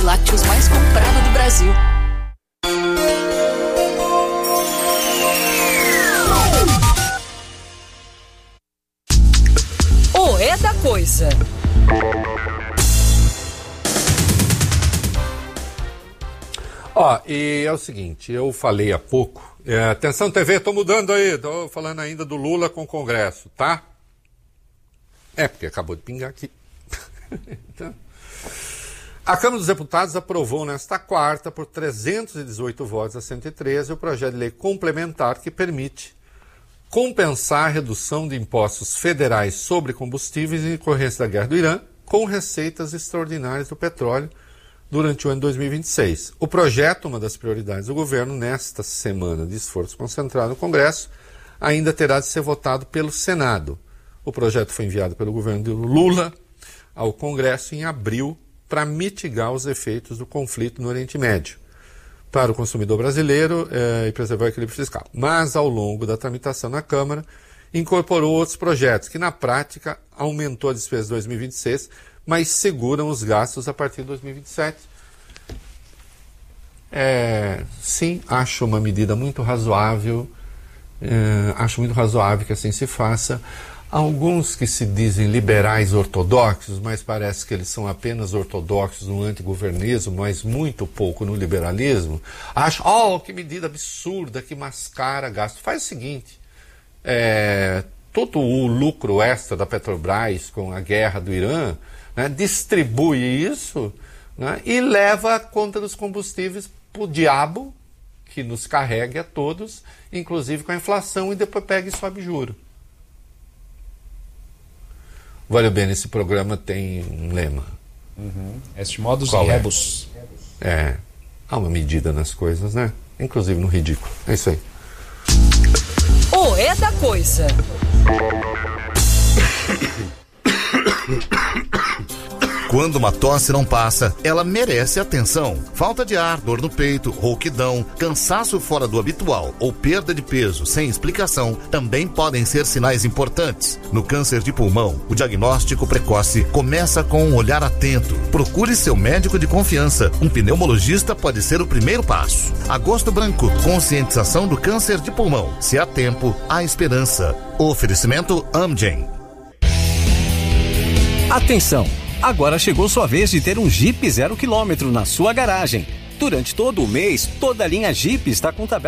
de lácteos mais comprada do Brasil. O É da Coisa. E é o seguinte, eu falei há pouco, atenção TV, tô mudando aí, tô falando ainda do Lula com o Congresso, tá? Porque acabou de pingar aqui. Então, a Câmara dos Deputados aprovou nesta quarta, por 318 votos a 113, o projeto de lei complementar que permite compensar a redução de impostos federais sobre combustíveis em decorrência da guerra do Irã com receitas extraordinárias do petróleo durante o ano 2026. O projeto, uma das prioridades do governo nesta semana de esforço concentrado no Congresso, ainda terá de ser votado pelo Senado. O projeto foi enviado pelo governo de Lula ao Congresso em abril para mitigar os efeitos do conflito no Oriente Médio para o consumidor brasileiro e preservar o equilíbrio fiscal. Mas, ao longo da tramitação na Câmara, incorporou outros projetos que, na prática, aumentou a despesa de 2026, mas seguram os gastos a partir de 2027. Sim, acho uma medida muito razoável, acho muito razoável que assim se faça. Alguns que se dizem liberais ortodoxos, mas parece que eles são apenas ortodoxos no antigovernismo, mas muito pouco no liberalismo, acham, que medida absurda, que mascara gasto. Faz o seguinte, todo o lucro extra da Petrobras com a guerra do Irã, né, distribui isso, né, e leva a conta dos combustíveis para o diabo, que nos carregue a todos, inclusive com a inflação, e depois pega e sobe juro. Vale bem, esse programa tem um lema. Est modus in rebus. Há uma medida nas coisas, né? Inclusive no ridículo. É isso aí. O É da Coisa. Quando uma tosse não passa, ela merece atenção. Falta de ar, dor no peito, rouquidão, cansaço fora do habitual ou perda de peso sem explicação também podem ser sinais importantes. No câncer de pulmão, o diagnóstico precoce começa com um olhar atento. Procure seu médico de confiança. Um pneumologista pode ser o primeiro passo. Agosto Branco, conscientização do câncer de pulmão. Se há tempo, há esperança. Oferecimento Amgen. Atenção! Agora chegou sua vez de ter um Jeep 0 km na sua garagem. Durante todo o mês, toda a linha Jeep está com tabela